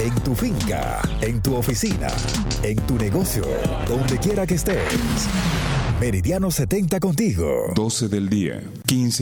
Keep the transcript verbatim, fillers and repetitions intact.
en tu finca, en tu oficina, en tu negocio, donde quiera que estés. Meridiano setenta contigo. doce del día, quince